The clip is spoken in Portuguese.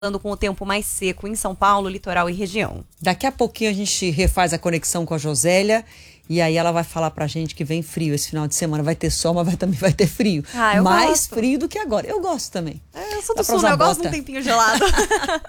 com o tempo mais seco em São Paulo, litoral e região. Daqui a pouquinho a gente refaz a conexão com a Josélia e aí ela vai falar pra gente que vem frio esse final de semana. Vai ter sol, mas também vai ter frio. Eu Mais gosto. frio do que agora. Eu gosto também. Eu sou do sul, né? Eu gosto de um tempinho gelado.